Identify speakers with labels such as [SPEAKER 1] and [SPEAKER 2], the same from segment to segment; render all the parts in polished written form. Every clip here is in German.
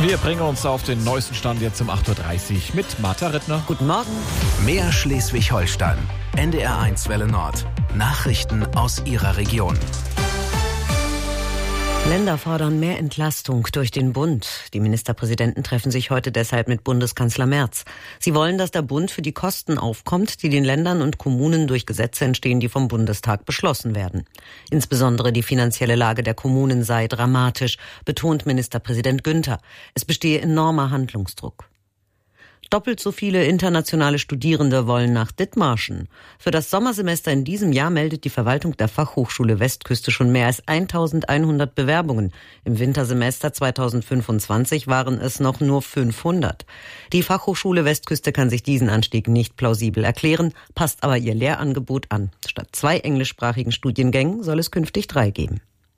[SPEAKER 1] Wir bringen uns auf den neuesten Stand jetzt um 8.30 Uhr mit Martha Rittner.
[SPEAKER 2] Guten Morgen.
[SPEAKER 3] Mehr Schleswig-Holstein. NDR1 Welle Nord. Nachrichten aus Ihrer Region.
[SPEAKER 2] Länder fordern mehr Entlastung durch den Bund. Die Ministerpräsidenten treffen sich heute deshalb mit Bundeskanzler Merz. Sie wollen, dass der Bund für die Kosten aufkommt, die den Ländern und Kommunen durch Gesetze entstehen, die vom Bundestag beschlossen werden. Insbesondere die finanzielle Lage der Kommunen sei dramatisch, betont Ministerpräsident Günther. Es bestehe enormer Handlungsdruck. Doppelt so viele internationale Studierende wollen nach Dithmarschen. Für das Sommersemester in diesem Jahr meldet die Verwaltung der Fachhochschule Westküste schon mehr als 1100 Bewerbungen. Im Wintersemester 2025 waren es noch nur 500. Die Fachhochschule Westküste kann sich diesen Anstieg nicht plausibel erklären, passt aber ihr Lehrangebot an. Statt 2 englischsprachigen Studiengängen soll es künftig 3 geben.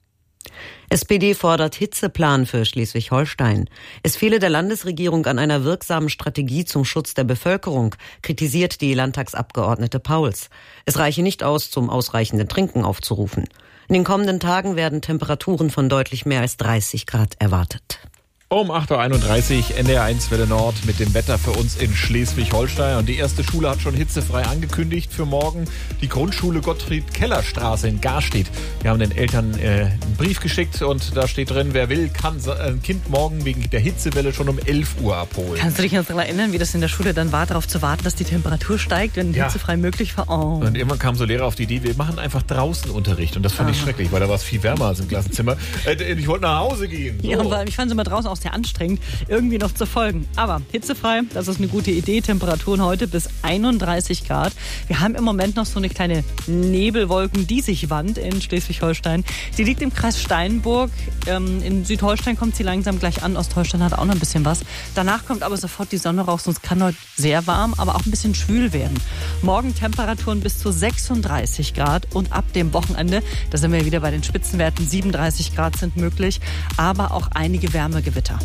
[SPEAKER 2] SPD fordert Hitzeplan für Schleswig-Holstein. Es fehle der Landesregierung an einer wirksamen Strategie zum Schutz der Bevölkerung, kritisiert die Landtagsabgeordnete Pauls. Es reiche nicht aus, zum ausreichenden Trinken aufzurufen. In den kommenden Tagen werden Temperaturen von deutlich mehr als 30 Grad erwartet.
[SPEAKER 1] Um 8.31 Uhr NDR1 Welle Nord mit dem Wetter für uns in Schleswig-Holstein. Und die erste Schule hat schon hitzefrei angekündigt für morgen. Die Grundschule Gottfried-Keller-Straße in Garstedt. Wir haben den Eltern einen Brief geschickt und da steht drin, wer will, kann ein Kind morgen wegen der Hitzewelle schon um 11 Uhr abholen.
[SPEAKER 4] Kannst du dich noch daran erinnern, wie das in der Schule dann war, darauf zu warten, dass die Temperatur steigt, wenn hitzefrei möglich war? Oh.
[SPEAKER 1] Und irgendwann kam so Lehrer auf die Idee, wir machen einfach draußen Unterricht. Und das fand ich schrecklich, weil da war es viel wärmer als im Klassenzimmer. Ich wollte nach Hause gehen. So.
[SPEAKER 4] Ja, aber ich fand es immer draußen auch sehr anstrengend, irgendwie noch zu folgen. Aber hitzefrei, das ist eine gute Idee. Temperaturen heute bis 31 Grad. Wir haben im Moment noch so eine kleine Nebelwolken-Diesigwand in Schleswig-Holstein. Die liegt im Kreis Steinburg. In Südholstein kommt sie langsam gleich an. Ostholstein hat auch noch ein bisschen was. Danach kommt aber sofort die Sonne raus. Und es kann heute sehr warm, aber auch ein bisschen schwül werden. Morgen Temperaturen bis zu 36 Grad. Und ab dem Wochenende, da sind wir wieder bei den Spitzenwerten, 37 Grad sind möglich. Aber auch einige Wärmegewitter.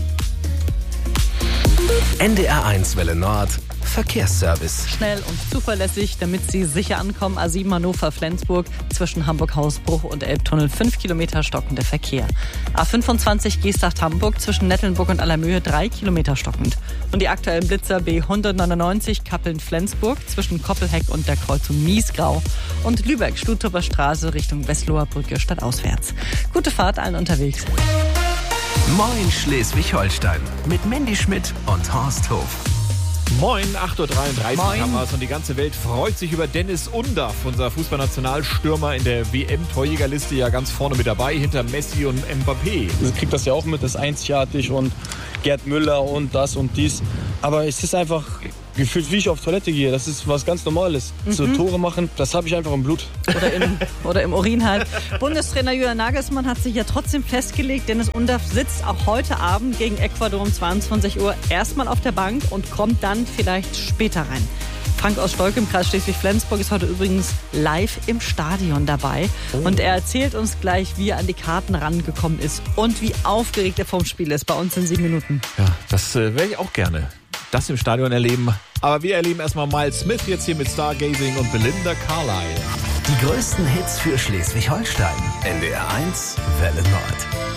[SPEAKER 3] NDR1 Welle Nord. Verkehrsservice.
[SPEAKER 4] Schnell und zuverlässig, damit Sie sicher ankommen. A7 Hannover-Flensburg zwischen Hamburg-Hausbruch und Elbtunnel. 5 Kilometer stockender Verkehr. A25 Geesthacht-Hamburg zwischen Nettelnburg und Allermöhe 3 Kilometer stockend. Und die aktuellen Blitzer B199 Kappeln-Flensburg zwischen Koppelheck und der Kreuzung Niesgrau. Und Lübeck-Stuthofer Straße Richtung Westloher Brücke stadtauswärts. Gute Fahrt allen unterwegs.
[SPEAKER 3] Moin Schleswig-Holstein mit Mandy Schmidt und Horst Hof.
[SPEAKER 1] Moin, 8.33 Uhr
[SPEAKER 4] Moin.
[SPEAKER 1] haben wir es und die ganze Welt freut sich über Dennis Undaff, unser Fußballnationalstürmer in der WM-Torjägerliste, ja ganz vorne mit dabei, hinter Messi und Mbappé.
[SPEAKER 5] Man kriegt das ja auch mit, das ist einzigartig und Gerd Müller und das und dies. Aber es ist einfach gefühlt, wie ich auf Toilette gehe. Das ist was ganz Normales. So Tore machen, das habe ich einfach im Blut.
[SPEAKER 4] Oder im Urin halt. Bundestrainer Julian Nagelsmann hat sich ja trotzdem festgelegt, Dennis Undaff sitzt auch heute Abend gegen Ecuador um 22 Uhr erstmal auf der Bank und kommt dann vielleicht später rein. Frank aus Stolk im Kreis Schleswig-Flensburg ist heute übrigens live im Stadion dabei. Und er erzählt uns gleich, wie er an die Karten rangekommen ist und wie aufgeregt er vom Spiel ist. Bei uns in 7 Minuten.
[SPEAKER 1] Ja, das wäre ich auch gerne. Das im Stadion erleben. Aber wir erleben erstmal Miles Smith jetzt hier mit Stargazing und Belinda Carlisle.
[SPEAKER 3] Die größten Hits für Schleswig-Holstein. NDR1 Welle Nord.